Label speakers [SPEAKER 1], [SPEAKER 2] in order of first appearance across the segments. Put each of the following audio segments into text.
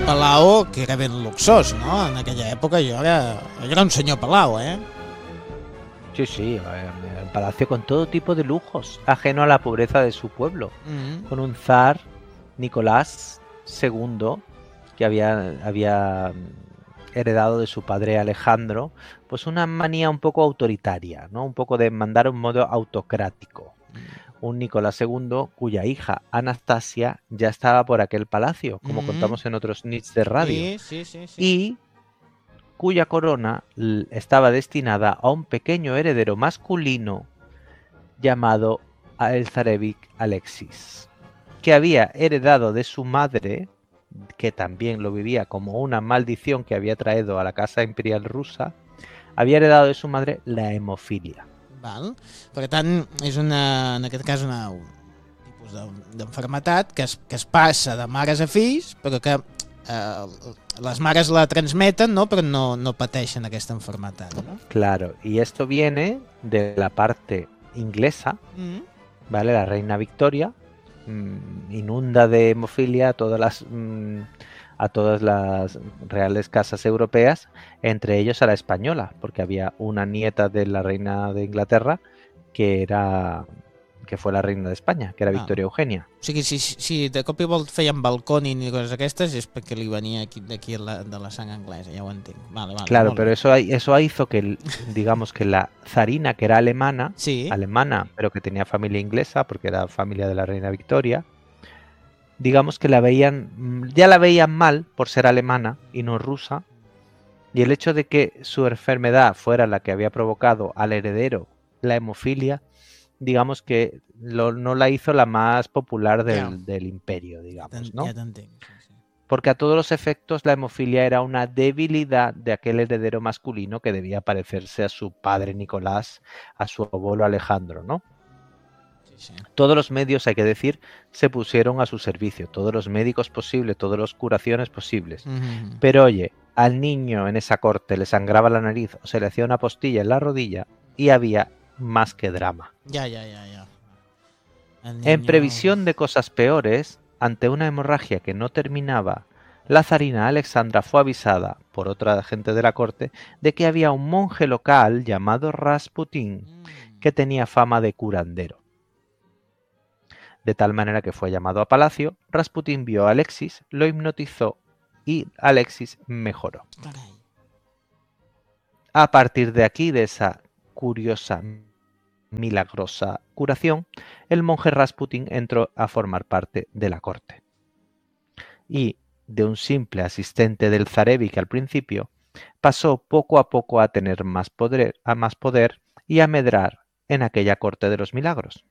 [SPEAKER 1] palau que era ben luxós, no? En aquella època jo era un senyor palau, eh?
[SPEAKER 2] Sí, sí, el palacio con todo tipo de lujos, ajeno a la pobreza de su pueblo, con un zar, Nicolás II, que había heredado de su padre Alejandro, pues una manía un poco autoritaria, ¿no? Un poco de mandar un modo autocrático. Un Nicolás II cuya hija Anastasia ya estaba por aquel palacio, como contamos en otros nits de radio,
[SPEAKER 1] Sí.
[SPEAKER 2] y cuya corona estaba destinada a un pequeño heredero masculino llamado el zarévic Alexis, que había heredado de su madre, que también lo vivía como una maldición que había traído a la casa imperial rusa, había heredado de su madre la hemofilia.
[SPEAKER 1] Val? Per tant, és en aquest cas un tipus d'enfermetat que es passa de mares a fills, però que les mares la transmeten, no? Però no pateixen aquesta enfermetat, no?
[SPEAKER 2] Claro, y esto viene de la parte inglesa, ¿vale? La reina Victoria inunda de hemofilia a todas las reales casas europeas, entre ellos a la española, porque había una nieta de la reina de Inglaterra que fue la reina de España, que era Victoria Eugenia.
[SPEAKER 1] O sigui, si de cop i volta feien balconing i coses d'aquestes és perquè li venia d'aquí de la sang anglesa, ja ho entenc. Vale,
[SPEAKER 2] claro, pero eso hizo que, digamos, que la zarina, que era alemana, pero que tenía familia inglesa, porque era familia de la reina Victoria, digamos que ya la veían mal por ser alemana y no rusa, y el hecho de que su enfermedad fuera la que había provocado al heredero la hemofilia, digamos que no la hizo la más popular del imperio, digamos, ¿no?
[SPEAKER 1] Ja t'entenc.
[SPEAKER 2] Porque a todos los efectos la hemofilia era una debilidad de aquel heredero masculino que debía parecerse a su padre Nicolás, a su abuelo Alejandro, ¿no? Sí. Todos los medios, hay que decir, se pusieron a su servicio, todos los médicos posibles, todas las curaciones posibles. Pero oye, al niño en esa corte le sangraba la nariz o se le hacía una postilla en la rodilla y había más que drama.
[SPEAKER 1] Ya.
[SPEAKER 2] En previsión de cosas peores, ante una hemorragia que no terminaba, la zarina Alexandra fue avisada por otra gente de la corte de que había un monje local llamado Rasputín que tenía fama de curandero. De tal manera que fue llamado a palacio, Rasputín vio a Alexis, lo hipnotizó y Alexis mejoró. A partir de aquí, de esa curiosa, milagrosa curación, el monje Rasputín entró a formar parte de la corte. Y de un simple asistente del zarévic al principio, pasó poco a poco a tener más poder y a medrar en aquella corte de los milagros.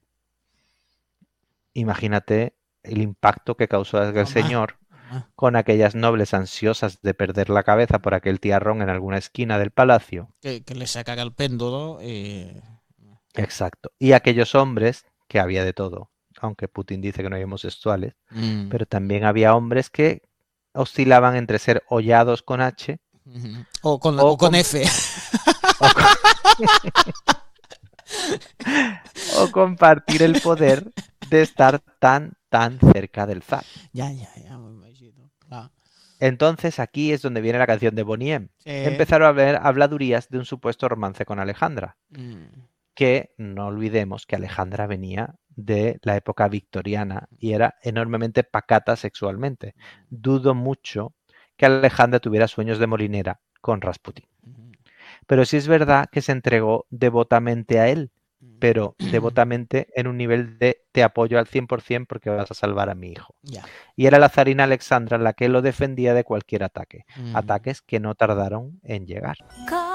[SPEAKER 2] Imagínate el impacto que causó aquel señor con aquellas nobles ansiosas de perder la cabeza por aquel tiarrón en alguna esquina del palacio.
[SPEAKER 1] Que le sacara el péndulo.
[SPEAKER 2] Exacto. Y aquellos hombres, que había de todo, aunque Putin dice que no hay homosexuales, pero también había hombres que oscilaban entre ser hollados con H
[SPEAKER 1] o con F.
[SPEAKER 2] O compartir el poder de estar tan cerca del zar.
[SPEAKER 1] Ya, me imagino. Claro.
[SPEAKER 2] Entonces aquí es donde viene la canción de Bonnie M. Empezaron a haber habladurías de un supuesto romance con Alejandra. Que no olvidemos que Alejandra venía de la época victoriana y era enormemente pacata sexualmente. Dudo mucho que Alejandra tuviera sueños de molinera con Rasputín. Pero sí es verdad que se entregó devotamente a él, pero devotamente en un nivel de te apoyo al 100% porque vas a salvar a mi hijo. Y era la zarina Alexandra la que lo defendía de cualquier ataque. Ataques que no tardaron en llegar.